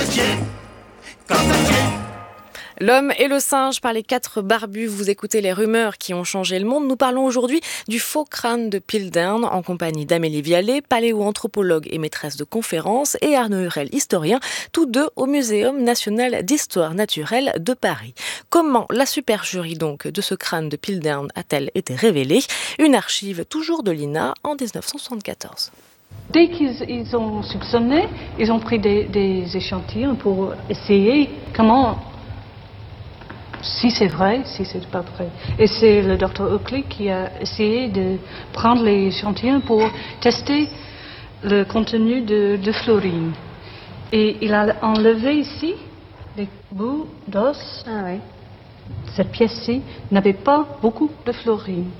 L'homme et le singe par les 4 barbus, vous écoutez les rumeurs qui ont changé le monde. Nous parlons aujourd'hui du faux crâne de Piltdown en compagnie d'Amélie Vialet, paléoanthropologue et maîtresse de conférences, et Arnaud Hurel, historien, tous deux au Muséum national d'histoire naturelle de Paris. Comment la supercherie donc de ce crâne de Piltdown a-t-elle été révélée? Une archive toujours de l'INA en 1974. Dès qu'ils ont soupçonné, ils ont pris des échantillons pour essayer comment... Si c'est vrai, si c'est pas vrai. Et c'est le docteur Oakley qui a essayé de prendre les échantillons pour tester le contenu de fluorine. Et il a enlevé ici les bouts d'os. Ah oui. Cette pièce-ci n'avait pas beaucoup de fluorine.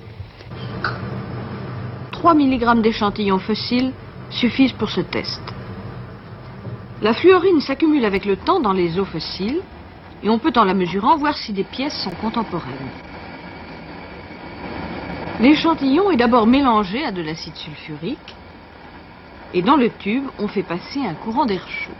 3 mg d'échantillons fossiles suffisent pour ce test. La fluorine s'accumule avec le temps dans les os fossiles et on peut en la mesurant voir si des pièces sont contemporaines. L'échantillon est d'abord mélangé à de l'acide sulfurique et dans le tube on fait passer un courant d'air chaud.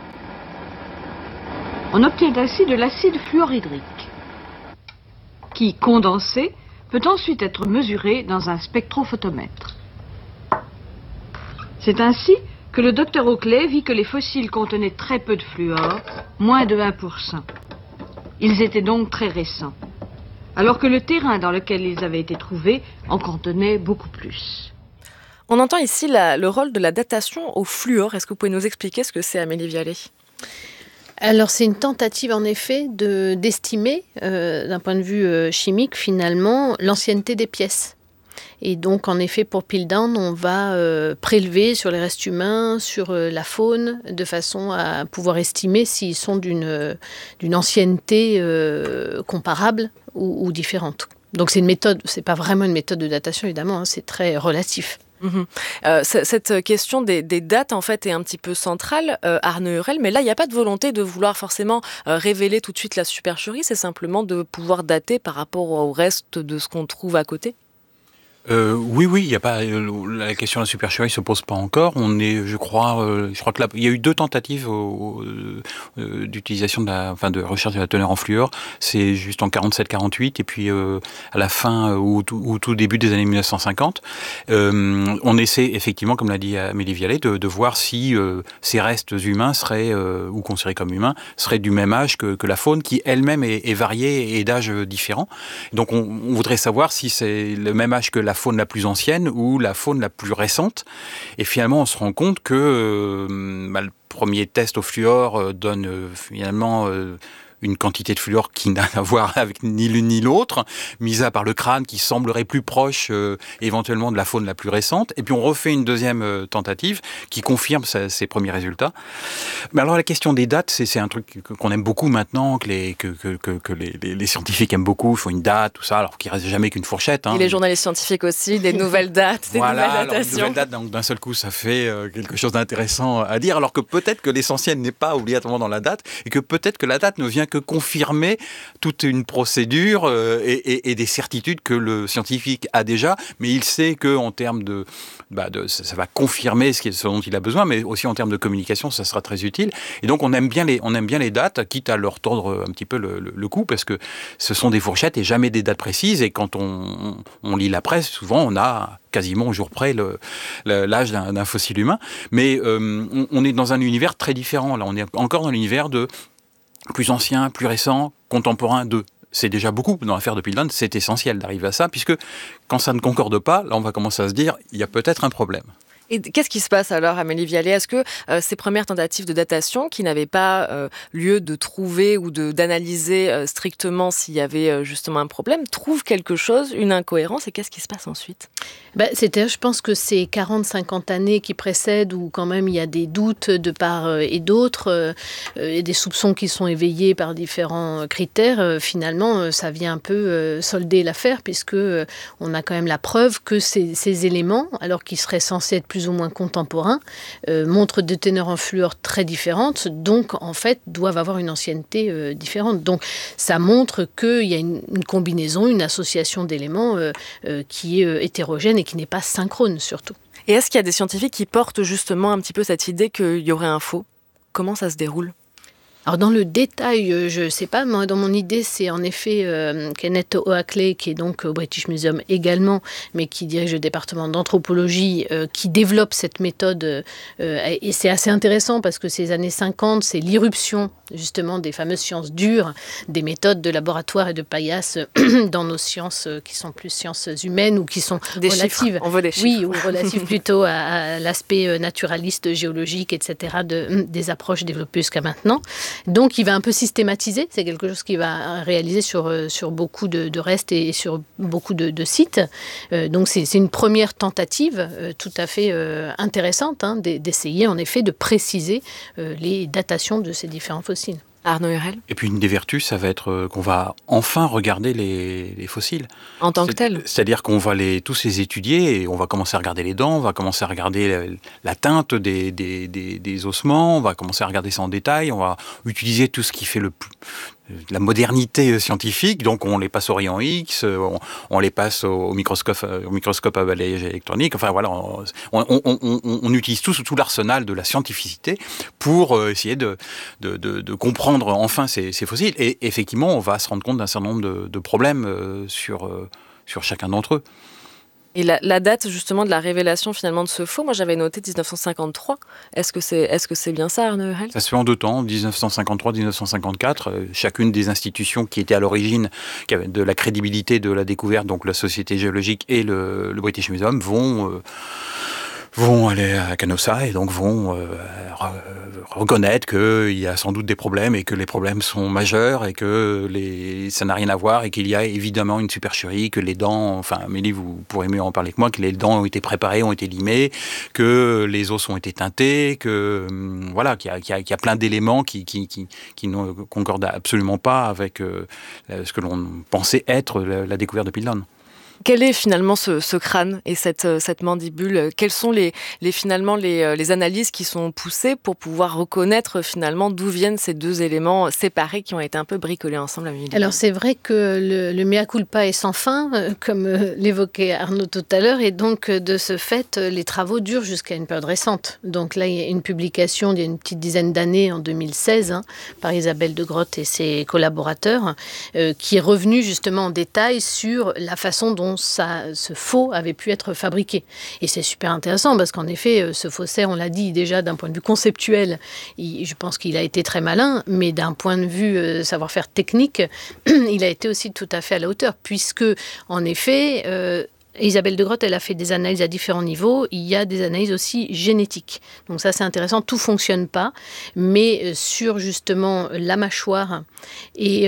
On obtient ainsi de l'acide fluorhydrique qui, condensé, peut ensuite être mesuré dans un spectrophotomètre. C'est ainsi que le docteur Oakley vit que les fossiles contenaient très peu de fluor, moins de 1%. Ils étaient donc très récents, alors que le terrain dans lequel ils avaient été trouvés en contenait beaucoup plus. On entend ici le rôle de la datation au fluor. Est-ce que vous pouvez nous expliquer ce que c'est, Amélie Vialet ? Alors c'est une tentative en effet d'estimer, d'un point de vue chimique finalement, l'ancienneté des pièces. Et donc, en effet, pour Piltdown, on va prélever sur les restes humains, sur la faune, de façon à pouvoir estimer s'ils sont d'une ancienneté comparable ou différente. Donc, c'est une méthode, c'est pas vraiment une méthode de datation, évidemment, hein, c'est très relatif. Cette question des dates, en fait, est un petit peu centrale, Arnaud Hurel, mais là, il n'y a pas de volonté de vouloir forcément révéler tout de suite la supercherie, c'est simplement de pouvoir dater par rapport au reste de ce qu'on trouve à côté. Oui, il y a pas la question de la supercherie se pose pas encore. On est, je crois que là, il y a eu 2 tentatives d'utilisation de recherche de la teneur en fluor. C'est juste en 47-48 et puis à la fin ou tout début des années 1950. On essaie effectivement, comme l'a dit Amélie Vialet, de voir si ces restes humains seraient ou considérés comme humains seraient du même âge que la faune, qui elle-même est variée et d'âge différents. Donc on voudrait savoir si c'est le même âge que la faune la plus ancienne ou la faune la plus récente. Et finalement, on se rend compte que le premier test au fluor donne finalement une quantité de fluor qui n'a à voir avec ni l'une ni l'autre, mis à part le crâne qui semblerait plus proche éventuellement de la faune la plus récente. Et puis on refait une deuxième tentative qui confirme ces premiers résultats. Mais alors la question des dates, c'est un truc qu'on aime beaucoup maintenant, que les scientifiques aiment beaucoup. Il faut une date, tout ça, alors qu'il ne reste jamais qu'une fourchette. Hein. Et les journalistes scientifiques aussi, des nouvelles dates, des nouvelles datations. Alors, une nouvelle date, donc d'un seul coup, ça fait quelque chose d'intéressant à dire, alors que peut-être que l'essentiel n'est pas obligatoirement dans la date, et que peut-être que la date ne vient que confirmer toute une procédure et des certitudes que le scientifique a déjà, mais il sait qu'en termes ça va confirmer ce dont il a besoin, mais aussi en termes de communication, ça sera très utile. Et donc on aime bien les dates, quitte à leur tordre un petit peu le cou, parce que ce sont des fourchettes et jamais des dates précises. Et quand on lit la presse, souvent on a quasiment au jour près l'âge d'un fossile humain. Mais on est dans un univers très différent. Là, on est encore dans l'univers de plus ancien, plus récent, contemporain d'eux. C'est déjà beaucoup dans l'affaire de Piltdown, c'est essentiel d'arriver à ça, puisque quand ça ne concorde pas, là on va commencer à se dire, il y a peut-être un problème. Et qu'est-ce qui se passe alors, Amélie Vialet ? Est-ce que ces premières tentatives de datation, qui n'avaient pas lieu de trouver ou d'analyser strictement s'il y avait justement un problème, trouvent quelque chose, une incohérence, et qu'est-ce qui se passe ensuite ? C'est-à-dire, je pense que ces 40-50 années qui précèdent, où quand même il y a des doutes de part et d'autre, et des soupçons qui sont éveillés par différents critères, finalement, ça vient un peu solder l'affaire, puisque on a quand même la preuve que ces éléments, alors qu'ils seraient censés être plus ou moins contemporains, montrent des teneurs en fluor très différentes, donc en fait doivent avoir une ancienneté différente. Donc ça montre qu'il y a une combinaison, une association d'éléments qui est hétérogène et qui n'est pas synchrone surtout. Et est-ce qu'il y a des scientifiques qui portent justement un petit peu cette idée qu'il y aurait un faux ? Comment ça se déroule ? Alors dans le détail, je ne sais pas, moi dans mon idée c'est en effet Kenneth Oakley qui est donc au British Museum également, mais qui dirige le département d'anthropologie, qui développe cette méthode et c'est assez intéressant parce que ces années 50, c'est l'irruption justement des fameuses sciences dures, des méthodes de laboratoire et de paillasse dans nos sciences qui sont plus sciences humaines ou qui sont des relatives. Chiffres. On veut des chiffres. Oui, ou relatives plutôt à l'aspect naturaliste, géologique, etc. des approches développées jusqu'à maintenant. Donc, il va un peu systématiser. C'est quelque chose qu'il va réaliser sur beaucoup de restes et sur beaucoup de sites. Donc, c'est une première tentative tout à fait intéressante d'essayer, en effet, de préciser les datations de ces différents fossiles. Arnaud Hurel. Et puis une des vertus, ça va être qu'on va enfin regarder les fossiles. En tant que tel. C'est-à-dire qu'on va tous les étudier et on va commencer à regarder les dents, on va commencer à regarder la teinte des ossements, on va commencer à regarder ça en détail, on va utiliser tout ce qui fait la modernité scientifique, donc on les passe au rayon X, on les passe au microscope à balayage électronique, enfin voilà, on utilise tout l'arsenal de la scientificité pour essayer de comprendre enfin ces fossiles. Et effectivement, on va se rendre compte d'un certain nombre de problèmes sur chacun d'entre eux. Et la date justement de la révélation finalement de ce faux, moi j'avais noté 1953. Est-ce que c'est bien ça, Arnaud Hurel ? Ça se fait en 2 temps, 1953-1954. Chacune des institutions qui étaient à l'origine de la crédibilité de la découverte, donc la Société géologique et le British Museum, vont aller à Canossa et donc vont reconnaître qu'il y a sans doute des problèmes et que les problèmes sont majeurs et que ça n'a rien à voir et qu'il y a évidemment une supercherie, que les dents, enfin Amélie vous pourrez mieux en parler que moi, que les dents ont été préparées, ont été limées, que les os ont été teintés, que voilà, qu'il y a plein d'éléments qui ne concordent absolument pas avec ce que l'on pensait être la découverte de Piltdown. Quel est finalement ce crâne et cette mandibule ? Quelles sont finalement les analyses qui sont poussées pour pouvoir reconnaître finalement d'où viennent ces deux éléments séparés qui ont été un peu bricolés ensemble à Amélie ? Alors c'est vrai que le mea culpa est sans fin, comme l'évoquait Arnaud tout à l'heure, et donc de ce fait, les travaux durent jusqu'à une période récente. Donc là, il y a une publication il y a une petite dizaine d'années, en 2016, par Isabelle de Grotte et ses collaborateurs, qui est revenue justement en détail sur la façon dont ce faux avait pu être fabriqué. Et c'est super intéressant parce qu'en effet, ce faussaire, on l'a dit déjà d'un point de vue conceptuel, je pense qu'il a été très malin, mais d'un point de vue savoir-faire technique, il a été aussi tout à fait à la hauteur, puisque en effet, Isabelle de Grotte, elle a fait des analyses à différents niveaux. Il y a des analyses aussi génétiques. Donc ça, c'est intéressant. Tout ne fonctionne pas. Mais sur justement la mâchoire et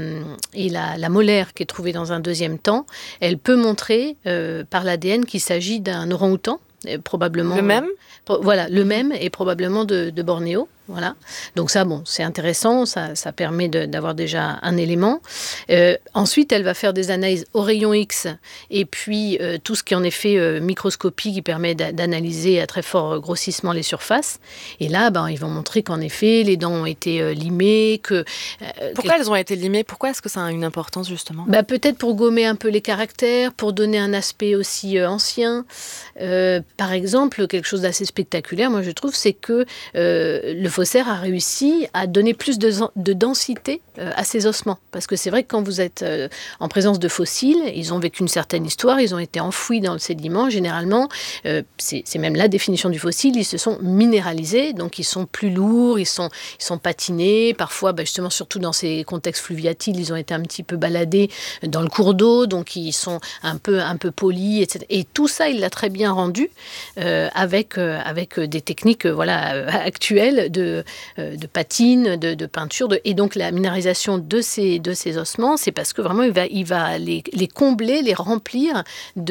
la molaire qui est trouvée dans un deuxième temps, elle peut montrer par l'ADN qu'il s'agit d'un orang-outan. Probablement le même voilà, le même et probablement de Bornéo. Voilà. Donc ça, bon, c'est intéressant, ça permet d'avoir déjà un élément. Ensuite, elle va faire des analyses au rayon X et puis tout ce qui est en effet microscopie qui permet d'analyser à très fort grossissement les surfaces. Et là, ils vont montrer qu'en effet, les dents ont été limées. Pourquoi elles ont été limées ? Pourquoi est-ce que ça a une importance justement ? Peut-être pour gommer un peu les caractères, pour donner un aspect aussi ancien. Par exemple, quelque chose d'assez spectaculaire, moi je trouve, c'est que le faussaire a réussi à donner plus de densité à ses ossements. Parce que c'est vrai que quand vous êtes en présence de fossiles, ils ont vécu une certaine histoire, ils ont été enfouis dans le sédiment. Généralement, c'est même la définition du fossile, ils se sont minéralisés, donc ils sont plus lourds, ils sont patinés. Parfois, justement, surtout dans ces contextes fluviatiles, ils ont été un petit peu baladés dans le cours d'eau, donc ils sont un peu polis, etc. Et tout ça, il l'a très bien rendu avec des techniques actuelles de patine, de peinture. Et donc la minéralisation de ces ossements, c'est parce que vraiment il va les combler, les remplir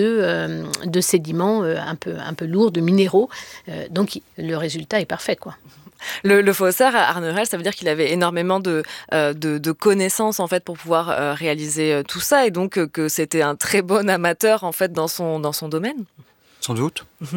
de sédiments un peu lourds, de minéraux. Donc le résultat est parfait, quoi. Le faussaire, Arnaud Hurel, ça veut dire qu'il avait énormément de connaissances en fait pour pouvoir réaliser tout ça et donc que c'était un très bon amateur en fait dans son domaine. Sans doute.